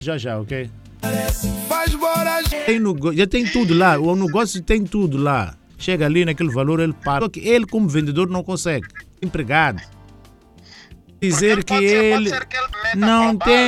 Já, ok? Faz Já tem tudo lá, o negócio tem tudo lá. Chega ali naquele valor, ele paga. Só que ele, como vendedor, não consegue. Empregado. Dizer que Pode ele ser que ele meta não por tem.